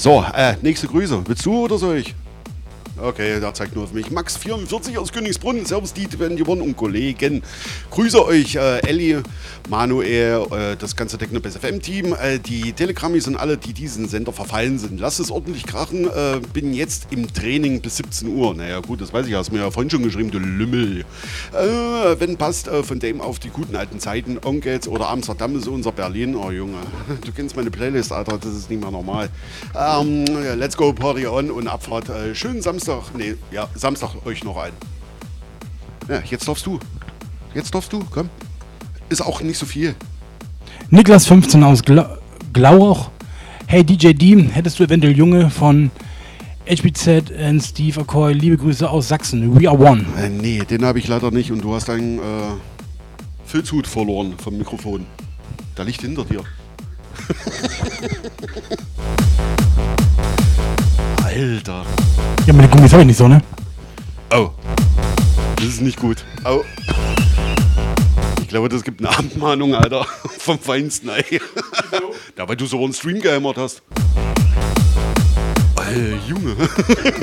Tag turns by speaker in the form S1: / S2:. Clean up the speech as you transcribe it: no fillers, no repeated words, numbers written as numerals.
S1: So, nächste Grüße. Willst du oder soll ich? Okay, da zeigt nur auf mich. Max44 aus Königsbrunn, Servus die 21 und Kollegen. Grüße euch, Elli, Manuel, das ganze Technobase FM-Team, die Telegrammis und alle, die diesen Sender verfallen sind. Lasst es ordentlich krachen, bin jetzt im Training bis 17 Uhr. Naja gut, das weiß ich, hast mir ja vorhin schon geschrieben, du Lümmel. Wenn passt, von dem auf die guten alten Zeiten, Onkels oder Amsterdam ist unser Berlin. Oh Junge, du kennst meine Playlist, Alter, das ist nicht mehr normal. Let's go, Party on und Abfahrt. Schönen Samstag, Samstag euch noch ein. Ja, jetzt darfst du, komm. Ist auch nicht so viel.
S2: Niklas 15 aus Glauch. Hey DJ D, hättest du eventuell Junge von HBZ und Steve Akoy, liebe Grüße aus Sachsen. We are one.
S1: Nee, den habe ich leider nicht und du hast deinen Filzhut verloren vom Mikrofon. Der liegt hinter dir. Alter.
S2: Ja, meine Gummis habe ich nicht so, ne?
S1: Oh. Das ist nicht gut. Oh. Ich glaube, das gibt eine Abmahnung, Alter. Vom Feinsten, ey. Ja, weil du so einen Stream gehämmert hast. Junge.